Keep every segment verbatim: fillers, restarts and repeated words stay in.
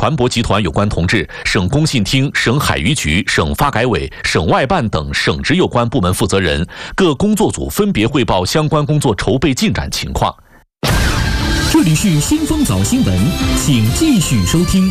船舶集团有关同志、省工信厅、省海渔局、省发改委、省外办等省直有关部门负责人，各工作组分别汇报相关工作筹备进展情况。 这里是新风早新闻，请继续收听。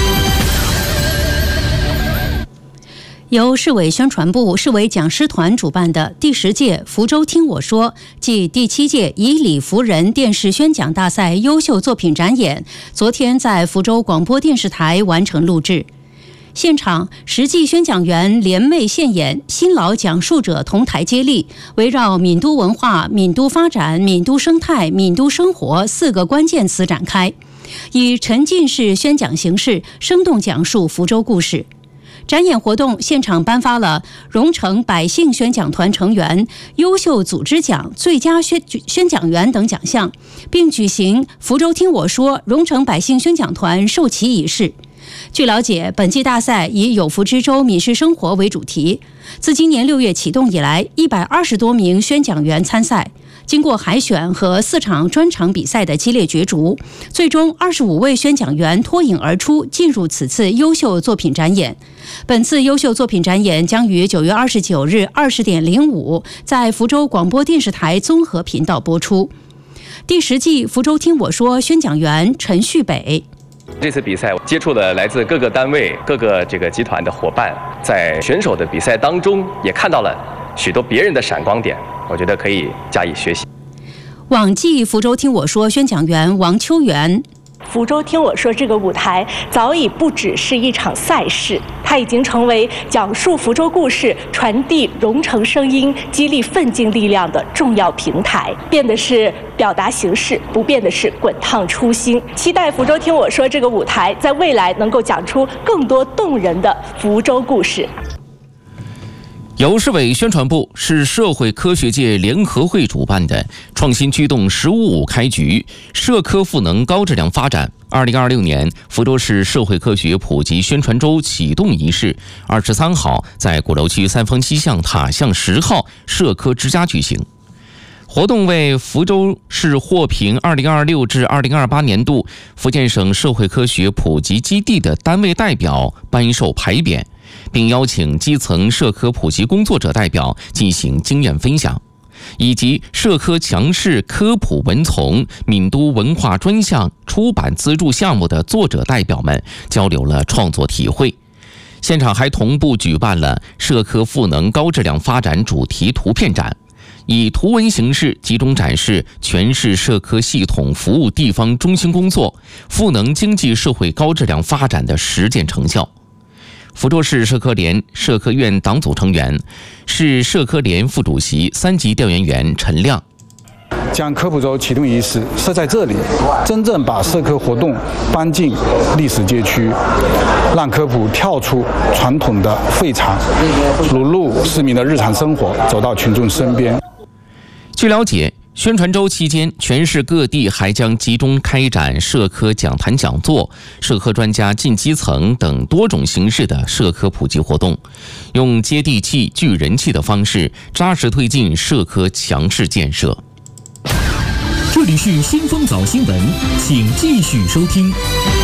由市委宣传部、市委讲师团主办的第十届福州听我说暨第七届以理服人电视宣讲大赛优秀作品展演，昨天在福州广播电视台完成录制。现场，实际宣讲员联袂现演，新老讲述者同台接力，围绕闽都文化、闽都发展、闽都生态、闽都生活四个关键词展开，以沉浸式宣讲形式生动讲述福州故事。展演活动现场颁发了蓉城百姓宣讲团成员、优秀组织奖、最佳宣宣讲员等奖项，并举行福州听我说蓉城百姓宣讲团授旗仪式。据了解，本届大赛以有福之州闽市生活为主题，自今年六月启动以来，一百二十多名宣讲员参赛。经过海选和四场专场比赛的激烈角逐，最终二十五位宣讲员脱颖而出，进入此次优秀作品展演。本次优秀作品展演将于九月二十九日二十点零五在福州广播电视台综合频道播出。第十季福州听我说宣讲员陈旭北。 这次比赛接触了来自各个单位、各个这个集团的伙伴，在选手的比赛当中也看到了许多别人的闪光点，我觉得可以加以学习。 往季福州听我说宣讲员王秋元。 福州听我说这个舞台早已不只是一场赛事，它已经成为讲述福州故事、传递蓉城声音、激励奋进力量的重要平台。变的是表达形式，不变的是滚烫初心。期待福州听我说这个舞台在未来能够讲出更多动人的福州故事。 由市委宣传部、市社会科学界联合会主办的创新驱动“十五五”开局，社科赋能高质量发展。二零二六年福州市社会科学普及宣传周启动仪式，二十三号在鼓楼区三坊西巷塔巷十号社科之家举行。活动为福州市获评二零二六至二零二八年度福建省社会科学普及基地的单位代表颁授牌匾，并邀请基层社科普及工作者代表进行经验分享，以及社科强势科普文从闽都文化专项出版资助项目的作者代表们交流了创作体会。现场还同步举办了社科赋能高质量发展主题图片展，以图文形式集中展示全市社科系统服务地方中心工作、赋能经济社会高质量发展的实践成效。福州市社科联社科院党组成员、市社科联副主席、三级调研员陈亮， 将科普周启动仪式设在这里，真正把社科活动搬进历史街区，让科普跳出传统的废柴，融入市民的日常生活，走到群众身边。 据了解，宣传周期间，全市各地还将集中开展社科讲坛讲座、社科专家进基层等多种形式的社科普及活动，用接地气、聚人气的方式，扎实推进社科强势建设。 这里是新风早新闻，请继续收听。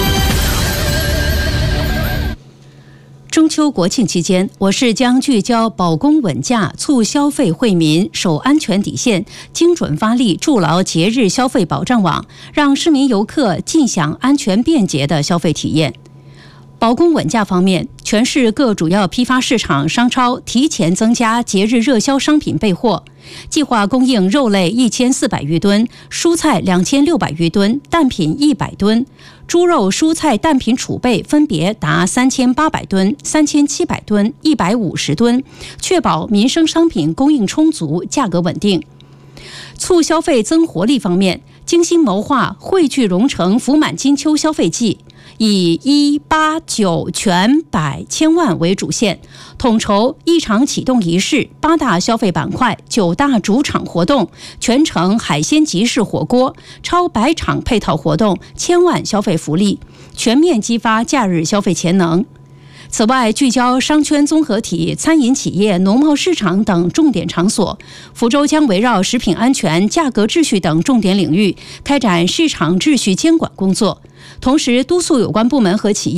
中秋国庆期间，我市将聚焦保供稳价、促消费惠民、守安全底线，精准发力，筑牢节日消费保障网，让市民游客尽享安全便捷的消费体验。保供稳价方面，全市各主要批发市场、商超提前增加节日热销商品备货，计划供应肉类一千四百余吨、蔬菜两千六百余吨、蛋品一百吨。猪肉、蔬菜、蛋品储备分别达三千八百吨、三千七百吨、一百五十吨，确保民生商品供应充足、价格稳定。促消费增活力方面，精心谋划汇聚蓉城福满金秋消费季，以一八九全百千万为主线，统筹一场启动仪式、八大消费板块、九大主场活动、全程海鲜集市火锅、超百场配套活动、千万消费福利，全面激发假日消费潜能。此外，聚焦商圈综合体、餐饮企业、农贸市场等重点场所，福州将围绕食品安全、价格秩序等重点领域开展市场秩序监管工作，同时督促有关部门和企业